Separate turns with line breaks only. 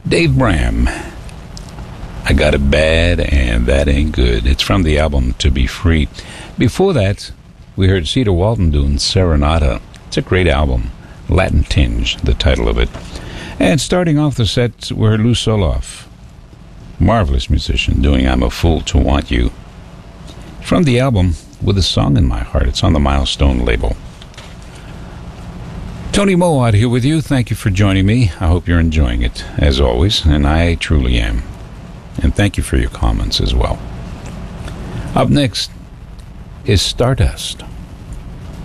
Dave Bram, I Got It Bad and That Ain't Good. It's from the album To Be Free. Before that, we heard Cedar Walton doing Serenata. It's a great album. Latin Tinge, the title of it. And starting off the set, we heard Lou Soloff. Marvelous musician doing I'm a Fool to Want You. From the album With a Song in My Heart. It's on the Milestone label. Tony Mowat here with you. Thank you for joining me. I hope you're enjoying it, as always, and I truly am. And thank you for your comments as well. Up next is Stardust.